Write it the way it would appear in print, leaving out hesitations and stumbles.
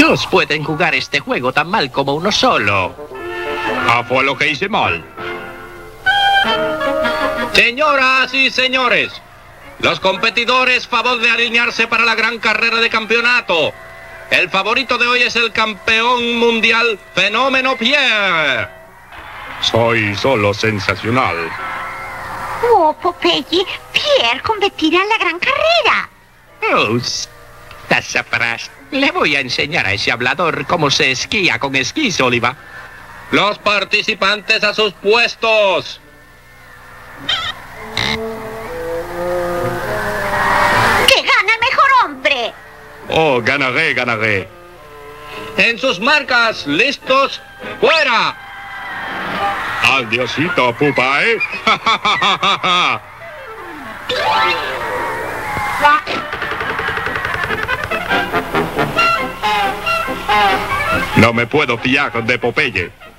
Dos pueden jugar este juego tan mal como uno solo. Fue lo que hice mal. Señoras y señores, los competidores, favor de alinearse para la gran carrera de campeonato. El favorito de hoy es el campeón mundial Fenómeno Pierre. Soy solo sensacional. Oh, Popeye, Pierre competirá en la gran carrera. Oh, sabrás. Le voy a enseñar a ese hablador cómo se esquía con esquís, Oliva. Los participantes a sus puestos. ¡Que gana el mejor hombre! Oh, ganaré. En sus marcas, listos, fuera. Adiosito, pupa, ¿eh? No me puedo fiar de Popeye.